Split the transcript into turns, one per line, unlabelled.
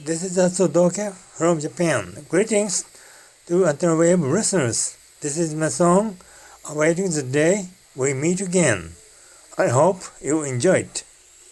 This is Atsudoke from Japan. Greetings to Antenna Wave listeners. This is my song, Awaiting the Day We Meet Again. I hope you enjoy it.